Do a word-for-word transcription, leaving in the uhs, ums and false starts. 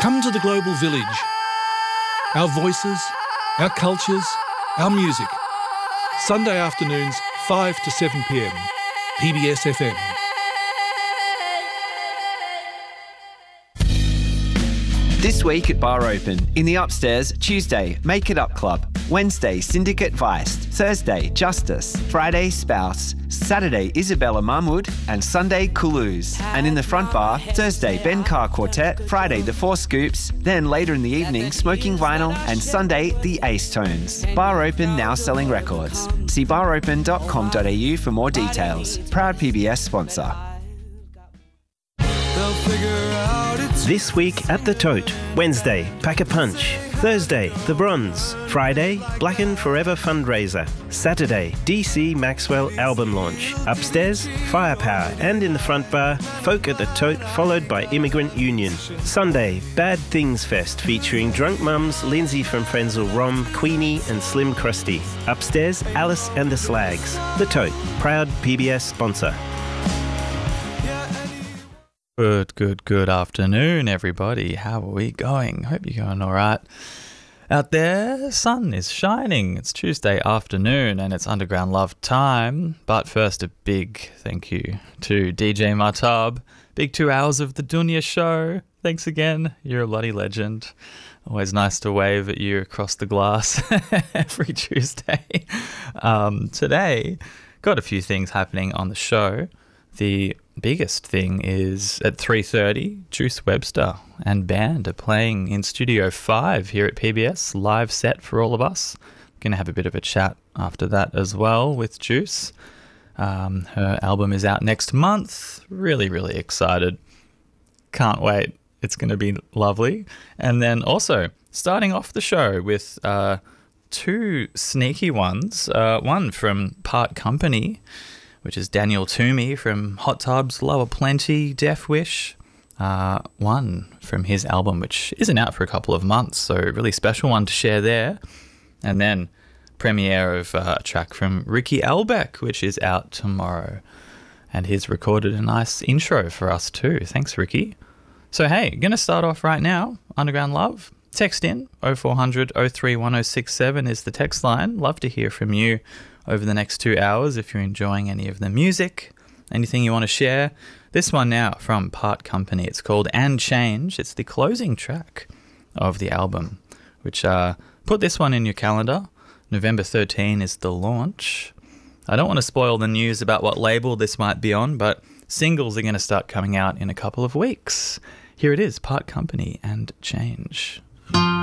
Come to the Global Village. Our voices, our cultures, our music. Sunday afternoons, five to seven p m. P B S F M. This week at Bar Open, in the upstairs, Tuesday, Make It Up Club. Wednesday, Syndicate Vice. Thursday, Justice. Friday, Spouse. Saturday, Isabella Mahmood. And Sunday, Kuluz. And in the front bar, Thursday, Ben Carr Quartet. Friday, The Four Scoops. Then later in the evening, Smoking Vinyl. And Sunday, The Ace Tones. Bar Open now selling records. See bar open dot com dot a u for more details. Proud P B S sponsor. This week at the Tote. Wednesday, Pack a Punch. Thursday, The Bronze. Friday, Black and Forever fundraiser. Saturday, D C Maxwell album launch. Upstairs, Firepower. And in the front bar, Folk at the Tote, followed by Immigrant Union. Sunday, Bad Things Fest, featuring Drunk Mums, Lindsay from Frenzell Rom, Queenie and Slim Krusty. Upstairs, Alice and the Slags. The Tote, proud P B S sponsor. Good, good, good afternoon, everybody. How are we going? Hope you're going all right. Out there, sun is shining. It's Tuesday afternoon and it's Underground Love time. But first, a big thank you to D J Martab. Big two hours of the Dunya show. Thanks again. You're a bloody legend. Always nice to wave at you across the glass every Tuesday. Um, today, got a few things happening on the show. The biggest thing is at three thirty, Juice Webster and band are playing in Studio five here at P B S, live set for all of us. Going to have a bit of a chat after that as well with Juice. Um, her album is out next month. Really, really excited. Can't wait. It's going to be lovely. And then also starting off the show with uh, two sneaky ones. Uh, one from Part Company, which is Daniel Toomey from Hot Tubs, Lower Plenty, Death Wish. Uh, one from his album, which isn't out for a couple of months, so a really special one to share there. And then premiere of uh, a track from Ricky Albeck, which is out tomorrow. And he's recorded a nice intro for us too. Thanks, Ricky. So hey, going to start off right now. Underground Love. Text in oh four hundred oh three one oh six seven is the text line. Love to hear from you over the next two hours if you're enjoying any of the music, anything you want to share. This one now from Part Company. It's called And Change. It's the closing track of the album, which uh, put this one in your calendar. November thirteenth is the launch. I don't want to spoil the news about what label this might be on, but singles are going to start coming out in a couple of weeks. Here it is, Part Company and Change.